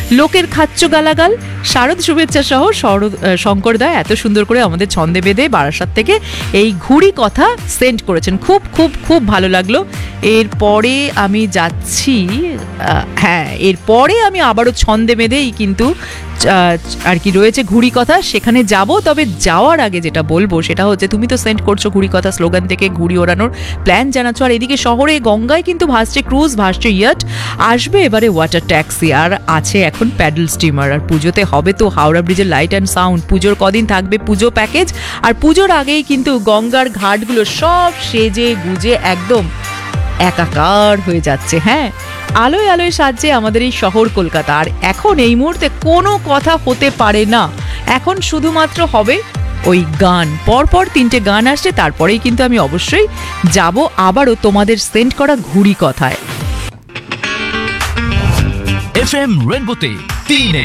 লোকের খাচ্চ গালাগাল, শারদ শুভেচ্ছা সহ শঙ্কর দা এত সুন্দর করে আমাদের ছন্দে বেঁধে বারাসাত থেকে এই ঘুড়ি কথা সেন্ড করেছেন। খুব খুব খুব ভালো লাগলো। এরপরে আমি যাচ্ছি, হ্যাঁ এরপরে আমি আবারও ছন্দে বেঁধেই কিন্তু আর কি রয়েছে ঘুড়ি কথা, সেখানে যাব। তবে যাওয়ার আগে যেটা বলবো সেটা হচ্ছে, তুমি তো সেন্ড করছো ঘুড়ি কথা স্লোগান থেকে ঘুড়ি ওড়ানোর প্ল্যান জানাচ্ছ, আর এদিকে শহরে গঙ্গায় কিন্তু ভাসছে ক্রুজ, ভাসছে ইয়াট, আসবে এবারে ওয়াটার ট্যাক্সি, আর আছে এখন প্যাডেল স্টিমার। আর পুজোতে হবে তো হাওড়া ব্রিজের লাইট অ্যান্ড সাউন্ড। পুজোর কদিন থাকবে পুজো প্যাকেজ, আর পুজোর আগেই কিন্তু গঙ্গার ঘাটগুলো সব সেজে গুজে একদম একাকার হয়ে যাচ্ছে। হ্যাঁ, আলোয় আলোয় সাজছে আমাদের এই শহর কলকাতা। আর এখন এই মুহূর্তে কোনো কথা হতে পারে না, এখন শুধুমাত্র হবে ওই গান। পরপর 3টে গান আসছে, তারপরেই কিন্তু আমি অবশ্যই যাব আবারও তোমাদের সেন্ড করা ঘুড়ি কথায়। FM রেনবোতে 3